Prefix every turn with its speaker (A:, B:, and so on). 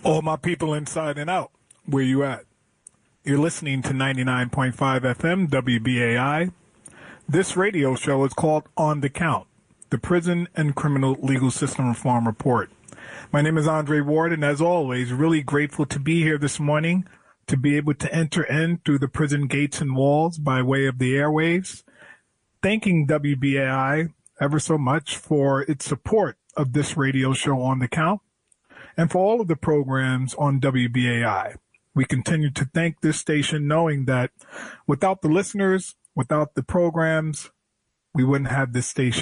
A: All my people inside and out, where you at? You're listening to 99.5 FM WBAI. This radio show is called On the Count, the Prison and Criminal Legal System Reform Report. My name is Andre Ward, and as always, really grateful to be here this morning, to be able to enter in through the prison gates and walls by way of the airwaves. Thanking WBAI ever so much for its support of this radio show On the Count, and for all of the programs on WBAI. We continue to thank this station, knowing that without the listeners, without the programs, we wouldn't have this station.